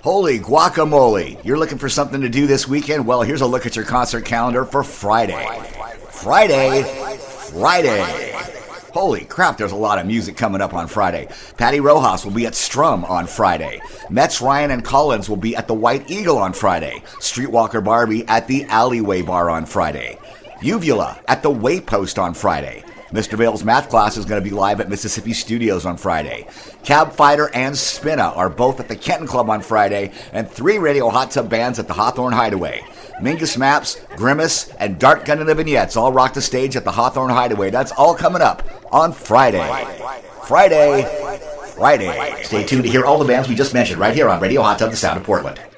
Holy guacamole! You're looking for something to do this weekend? Well, here's a look at your concert calendar for Friday. Friday! Holy crap, there's a lot of music coming up on Friday. Patty Rojas will be at Strum on Friday. Mets Ryan and Collins will be at the White Eagle on Friday. Streetwalker Barbie at the Alleyway Bar on Friday. Uvula at the Waypost on Friday. Mr. Vale's math class is going to be live at Mississippi Studios on Friday. Cab Fighter and Spinna are both at the Kenton Club on Friday, and 3 radio hot tub bands at the Hawthorne Hideaway. Mingus Maps, Grimace, and Dart Gun and the Vignettes all rock the stage at the Hawthorne Hideaway. That's all coming up on Friday. Friday. Stay tuned to hear all the bands we just mentioned right here on Radio Hot Tub, the Sound of Portland.